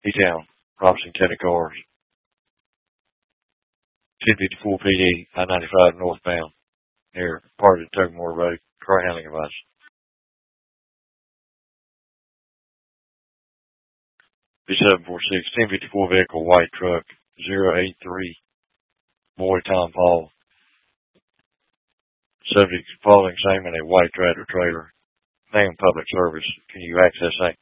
E-Town, Robinson County cars. 1054 PD, I-95 northbound, near part of the Tuckamore Road, car handling advice. B746, 1054 vehicle, white truck, 083, Boy Tom Paul. Subject following same in a white tractor trailer. Name public service. Can you access that